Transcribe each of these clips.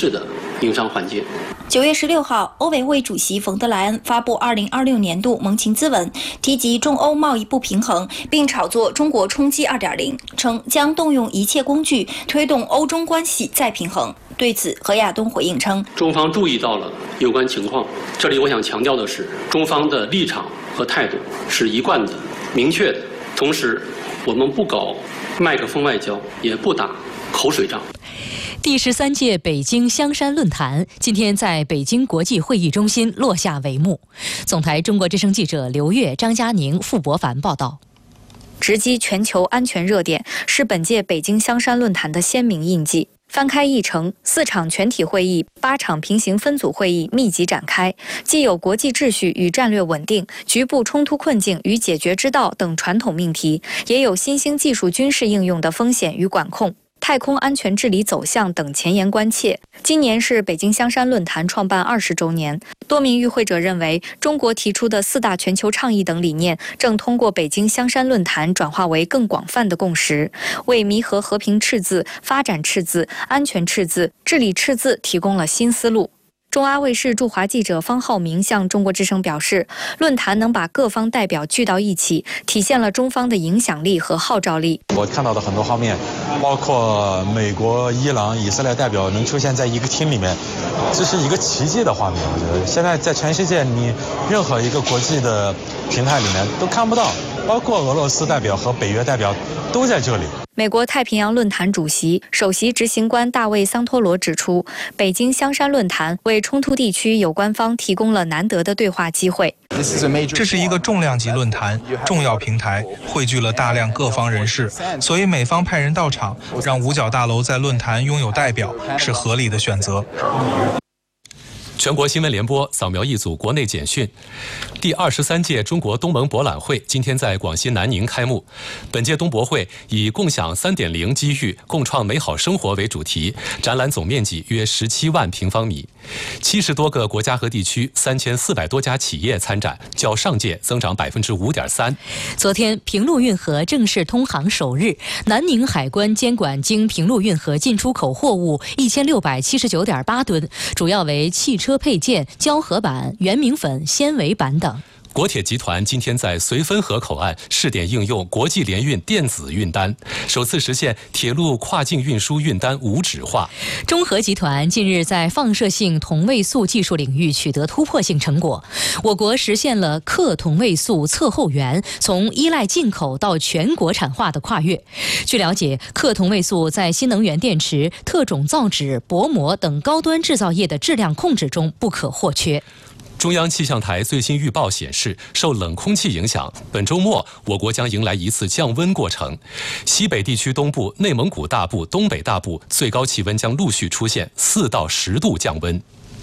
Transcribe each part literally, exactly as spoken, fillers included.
适的营商环境。 九月十六号，欧委会主席冯德莱恩发布二零二六年度盟情咨文，提及中欧贸易不平衡，并炒作中国冲击 二点零， 称将动用一切工具推动欧中关系再平衡。对此，何亚东回应称， 中方注意到了有关情况，这里我想强调的是，中方的立场和态度是一贯的、明确的，同时我们不搞麦克风外交，也不打口水仗。 第十三届北京香山论坛今天在北京国际会议中心落下帷幕。总台中国之声记者刘越、张佳宁、傅博凡报道。 直击全球安全热点是本届北京香山论坛的鲜明印记。翻开议程，四场全体会议、八场平行分组会议密集展开，既有国际秩序与战略稳定、局部冲突困境与解决之道等传统命题，也有新兴技术军事应用的风险与管控、太空安全治理走向等前沿关切。今年是北京香山论坛创办二十周年，多名与会者认为，中国提出的四大全球倡议等理念，正通过北京香山论坛转化为更广泛的共识，为弥合和平赤字、发展赤字、安全赤字、治理赤字提供了新思路。中阿卫视驻华记者方浩明向中国之声表示，论坛能把各方代表聚到一起，体现了中方的影响力和号召力。 我看到的很多方面，包括美国、伊朗、以色列代表能出现在一个厅里面，这是一个奇迹的画面。我觉得现在在全世界，你任何一个国际的平台里面都看不到，包括俄罗斯代表和北约代表都在这里。 美国太平洋论坛主席、首席执行官大卫·桑托罗指出，北京香山论坛为冲突地区有关方提供了难得的对话机会。 这是一个重量级论坛、重要平台，汇聚了大量各方人士，所以美方派人到场，让五角大楼在论坛拥有代表，是合理的选择。 全国新闻联播扫描一组国内简讯。第二十三届中国东盟博览会今天在广西南宁开幕。本届东博会以共享 三点零 机遇，共创美好生活为主题，展览总面积约十七万平方米，七十多个国家和地区，三千四百多家企业参展，较上届增长百分之五点三。 昨天，平陆运河正式通航首日，南宁海关监管经平陆运河进出口货物一千六百七十九点八吨，主要为汽车配件、胶合板、原明粉、纤维板等。 国铁集团今天在绥芬河口岸试点应用国际联运电子运单，首次实现铁路跨境运输运单无纸化。 中核集团近日在放射性同位素技术领域取得突破性成果，我国实现了克同位素测后源从依赖进口到全国产化的跨越。据了解，克同位素在新能源电池、特种造纸、薄膜等高端制造业的质量控制中不可或缺。 中央气象台最新预报显示，受冷空气影响，本周末我国将迎来一次降温过程。西北地区东部、内蒙古大部、东北大部最高气温将陆续出现四到十度降温。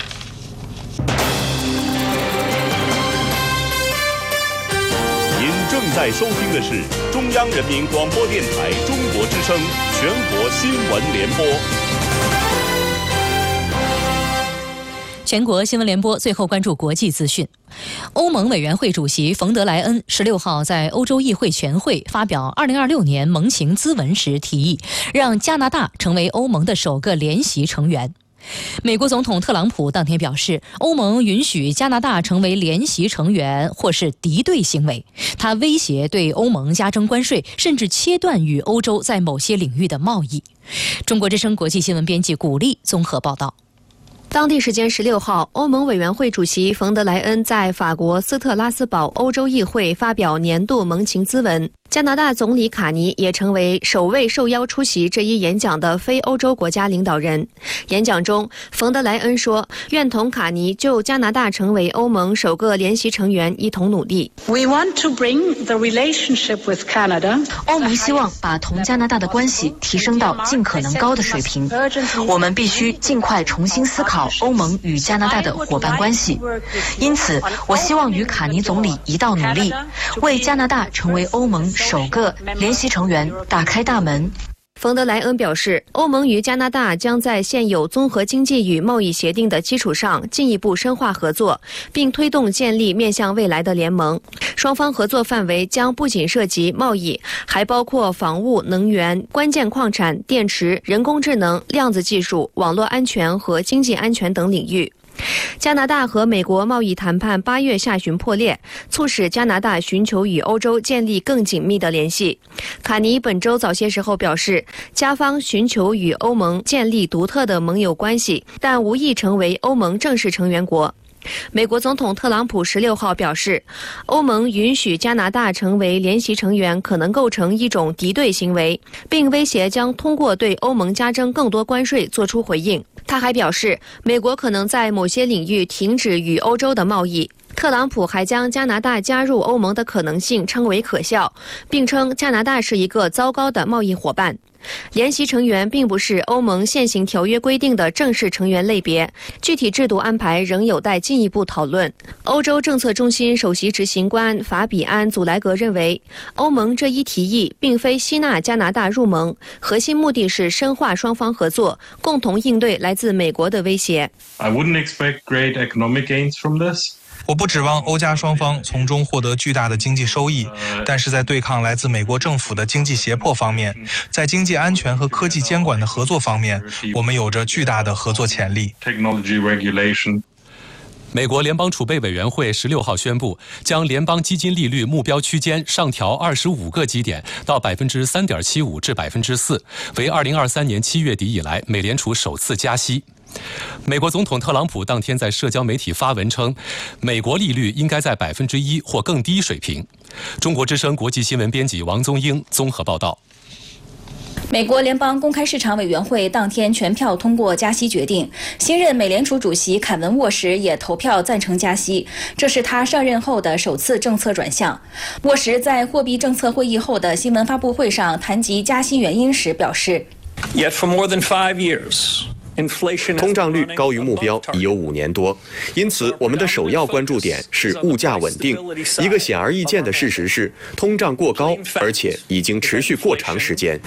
您正在收听的是中央人民广播电台中国之声全国新闻联播。 全国新闻联播最后关注国际资讯。欧盟委员会主席冯德莱恩十六号在欧洲议会全会发表二零二六年盟情咨文时提议，让加拿大成为欧盟的首个联席成员。美国总统特朗普当天表示，欧盟允许加拿大成为联席成员或是敌对行为，他威胁对欧盟加征关税，甚至切断与欧洲在某些领域的贸易。中国之声国际新闻编辑古丽综合报道。 当地时间十六号，欧盟委员会主席冯德莱恩在法国斯特拉斯堡欧洲议会发表年度盟情咨文。加拿大总理卡尼也成为首位受邀出席这一演讲的非欧洲国家领导人。演讲中，冯德莱恩说，愿同卡尼就加拿大成为欧盟首个联席成员一同努力。 We want to bring the relationship with Canada. 欧盟希望把同加拿大的关系提升到尽可能高的水平。我们必须尽快重新思考欧盟与加拿大的伙伴关系。因此，我希望与卡尼总理一道努力，为加拿大成为欧盟首个联席成员打开大门。 冯德莱恩表示，欧盟与加拿大将在现有综合经济与贸易协定的基础上进一步深化合作，并推动建立面向未来的联盟。双方合作范围将不仅涉及贸易，还包括房屋、能源、关键矿产、电池、人工智能、量子技术、网络安全和经济安全等领域。加拿大和美国贸易谈判八月下旬破裂，促使加拿大寻求与欧洲建立更紧密的联系。卡尼本周早些时候表示，加方寻求与欧盟建立独特的盟友关系，但无意成为欧盟正式成员国。美国总统特朗普十六号表示，欧盟允许加拿大成为联席成员可能构成一种敌对行为，并威胁将通过对欧盟加征更多关税作出回应。他还表示，美国可能在某些领域停止与欧洲的贸易。特朗普还将加拿大加入欧盟的可能性称为可笑，并称加拿大是一个糟糕的贸易伙伴。联席成员并不是欧盟现行条约规定的正式成员类别，具体制度安排仍有待进一步讨论。欧洲政策中心首席执行官法比安·祖莱格认为，欧盟这一提议并非吸纳加拿大入盟，核心目的是深化双方合作，共同应对来自美国的威胁。 I wouldn't expect great economic gains from this. 我不指望欧加双方从中获得巨大的经济收益，但是在对抗来自美国政府的经济胁迫方面，在经济安全和科技监管的合作方面，我们有着巨大的合作潜力。 美国联邦储备委员会十六号宣布，将联邦基金利率目标区间上调二十五个基点到百分之三点七五至百分之四，为二零二三年七月底以来美联储首次加息。美国总统特朗普当天在社交媒体发文称，美国利率应该在百分之一或更低水平。中国之声国际新闻编辑王宗英综合报道。 美国联邦公开市场委员会当天全票通过加息决定，新任美联储主席凯文·沃什也投票赞成加息，这是他上任后的首次政策转向。沃什在货币政策会议后的新闻发布会上谈及加息原因时表示 ，Yet for more than five years. 通胀率高于目标已有五年多，因此我们的首要关注点是物价稳定。一个显而易见的事实是，通胀过高，而且已经持续过长时间。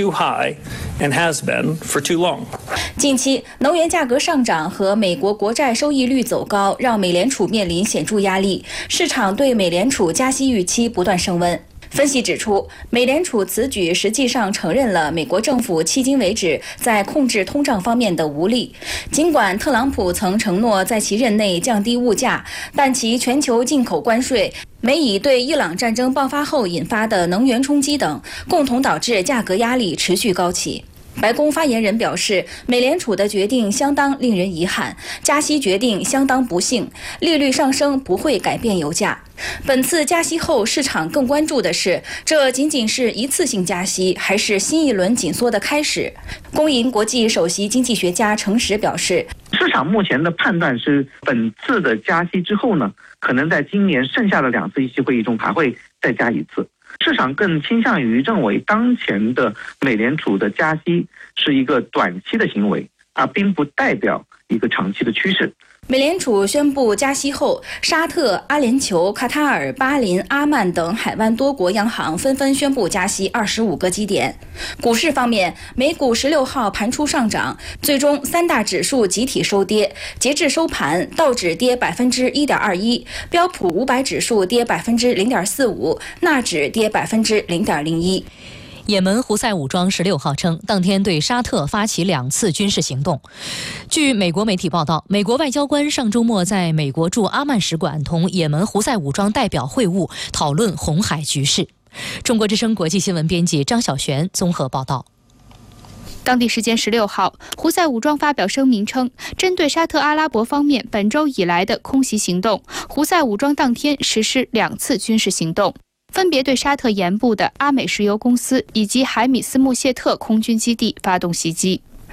近期能源价格上涨和美国国债收益率走高，让美联储面临显著压力，市场对美联储加息预期不断升温。分析指出，美联储此举实际上承认了美国政府迄今为止在控制通胀方面的无力。尽管特朗普曾承诺在其任内降低物价，但其全球进口关税、美以对伊朗战争爆发后引发的能源冲击等，共同导致价格压力持续高企。白宫发言人表示，美联储的决定相当令人遗憾，加息决定相当不幸，利率上升不会改变油价。本次加息后，市场更关注的是，这仅仅是一次性加息，还是新一轮紧缩的开始？工银国际首席经济学家程实表示， 市场目前的判断是，本次的加息之后呢，可能在今年剩下的两次议息会议中还会再加一次。市场更倾向于认为，当前的美联储的加息是一个短期的行为，而并不代表一个长期的趋势。 美联储宣布加息后，沙特、阿联酋、卡塔尔、巴林、阿曼等海湾多国央行纷纷宣布加息二十五个基点。股市方面，美股十六号盘初上涨，最终三大指数集体收跌。截至收盘，道指跌百分之一点二一，标普五百指数跌百分之零点四五，纳指跌百分之零点零一。 也门胡塞武装十六号称，当天对沙特发起两次军事行动。据美国媒体报道，美国外交官上周末在美国驻阿曼使馆同也门胡塞武装代表会晤，讨论红海局势。中国之声国际新闻编辑张晓璇综合报道。 当地时间十六号，胡塞武装发表声明称，针对沙特阿拉伯方面本周以来的空袭行动，胡塞武装当天实施两次军事行动，分别对沙特盐部的阿美石油公司以及海米斯穆谢特空军基地发动袭击。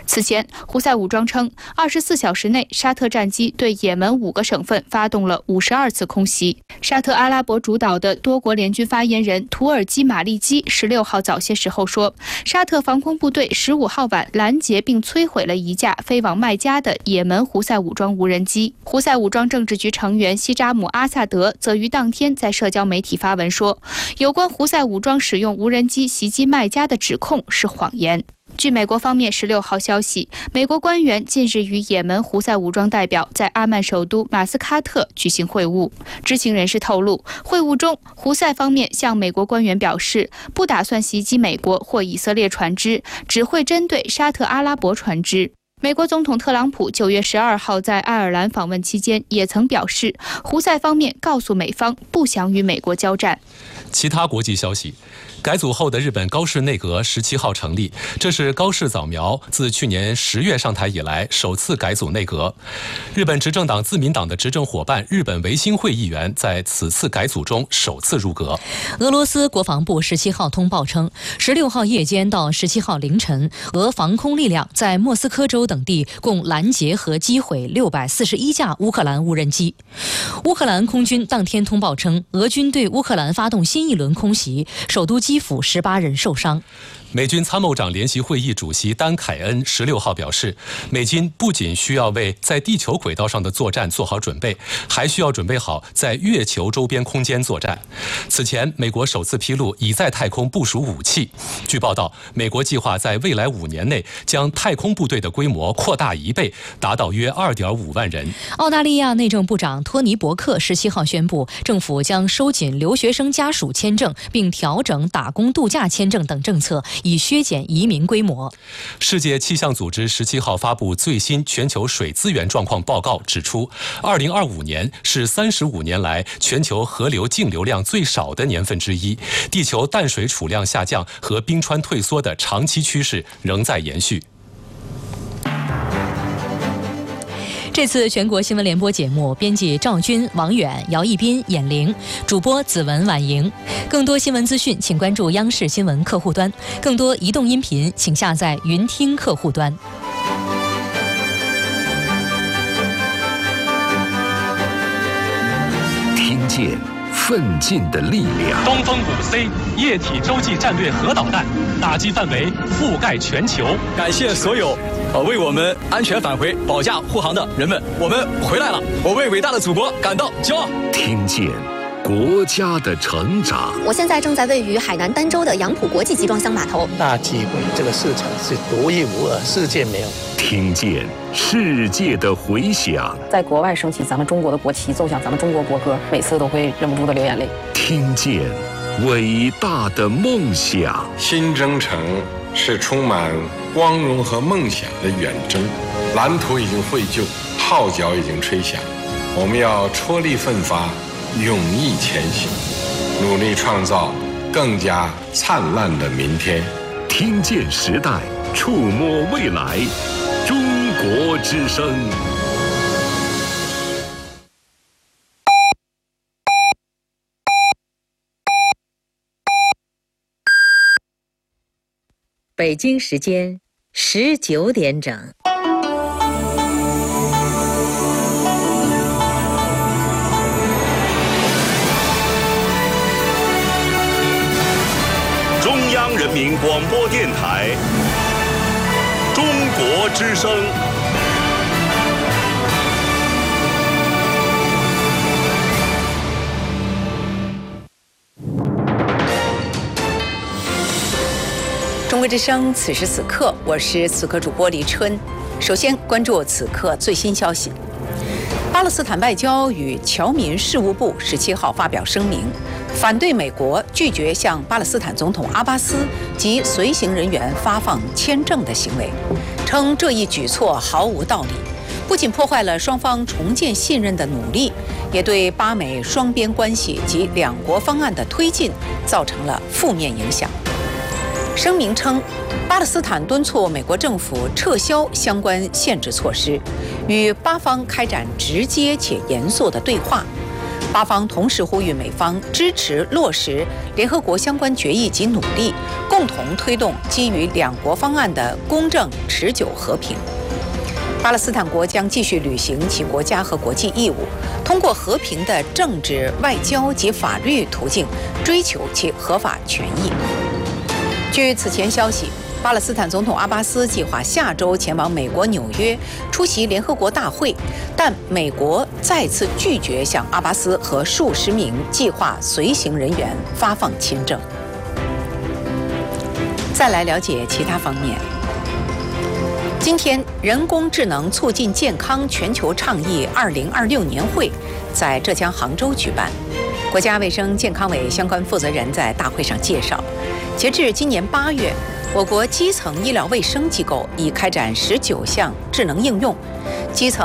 此前，胡塞武装称，二十四小时内，沙特战机对也门五个省份发动了五十二次空袭。沙特阿拉伯主导的多国联军发言人图尔基马利基十六号早些时候说，沙特防空部队十五号晚拦截并摧毁了一架飞往麦加的也门胡塞武装无人机。胡塞武装政治局成员西扎姆阿萨德则于当天在社交媒体发文说，有关胡塞武装使用无人机袭击麦加的指控是谎言。据美国方面十六号消息，美国官员近日与也门胡塞武装代表在阿曼首都马斯喀特举行会晤。知情人士透露，会晤中，胡塞方面向美国官员表示，不打算袭击美国或以色列船只，只会针对沙特阿拉伯船只。美国总统特朗普九月十二号在爱尔兰访问期间，也曾表示，胡塞方面告诉美方不想与美国交战。 其他国际消息。改组后的日本高市内阁十七号成立，这是高市早苗自去年十月上台以来首次改组内阁。日本执政党自民党的执政伙伴日本维新会议员在此次改组中首次入阁。 俄罗斯国防部十七号通报称，十六号夜间到十七号凌晨，俄防空力量在莫斯科州等地共拦截和击毁六百四十一架乌克兰无人机。乌克兰空军当天通报称，俄军对乌克兰发动新一轮空袭，首都基辅十八人受伤。 美军参谋长联席会议主席丹凯恩十六号表示，美军不仅需要为在地球轨道上的作战做好准备，还需要准备好在月球周边空间作战。此前，美国首次披露已在太空部署武器。据报道，美国计划在未来五年内将太空部队的规模扩大一倍，达到约二点五万人。 澳大利亚内政部长托尼·伯克十七号宣布，政府将收紧留学生家属签证，并调整打工度假签证等政策，以削减移民规模。 世界气象组织十七号发布最新全球水资源状况报告，指出，二零二五年是三十五年来全球河流净流量最少的年份之一，地球淡水储量下降和冰川退缩的长期趋势仍在延续。 这次全国新闻联播节目，编辑赵军、王远、姚一斌、闫玲，主播子文、婉莹。更多新闻资讯，请关注央视新闻客户端；更多移动音频，请下载云听客户端。 听见奋进的力量。 东风五 C 液体洲际战略核导弹打击范围覆盖全球。 感谢所有呃，为我们安全返回、保驾护航的人们，我们回来了！我为伟大的祖国感到骄傲。 听见国家的成长。 我现在正在位于海南儋州的杨浦国际集装箱码头。 大机会，这个市场是独一无二，世界没有。 听见世界的回响。 在国外升起咱们中国的国旗，奏响咱们中国国歌，每次都会忍不住的流眼泪。 听见伟大的梦想。 新征程是充满光荣和梦想的远征，蓝图已经绘就，号角已经吹响，我们要踔厉奋发，勇毅前行，努力创造更加灿烂的明天。 听见时代，触摸未来，中国之声。 北京时间十九点整。 中央人民广播电台，中国之声。 中国之声，此时此刻，我是此刻主播李春。首先关注此刻最新消息：巴勒斯坦外交与侨民事务部十七号发表声明，反对美国拒绝向巴勒斯坦总统阿巴斯及随行人员发放签证的行为，称这一举措毫无道理，不仅破坏了双方重建信任的努力，也对巴美双边关系及两国方案的推进造成了负面影响。声明称，巴勒斯坦敦促美国政府撤销相关限制措施，与巴方开展直接且严肃的对话。 巴方同时呼吁美方支持落实联合国相关决议及努力，共同推动基于两国方案的公正持久和平。巴勒斯坦国将继续履行其国家和国际义务，通过和平的政治、外交及法律途径追求其合法权益。据此前消息，巴勒斯坦总统阿巴斯计划下周前往美国纽约出席联合国大会，但美国再次拒绝向阿巴斯和数十名计划随行人员发放签证。再来了解其他方面。今天，人工智能促进健康全球倡议二零二六年会在浙江杭州举办。国家卫生健康委相关负责人在大会上介绍，截至今年八月，我国基层医疗卫生机构已开展十九项智能应用，基层